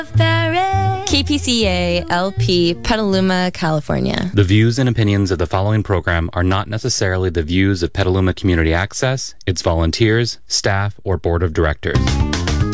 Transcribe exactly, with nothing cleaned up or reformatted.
K P C A L P, Petaluma, California. The views and opinions of the following program are not necessarily the views of Petaluma Community Access, its volunteers, staff, or board of directors.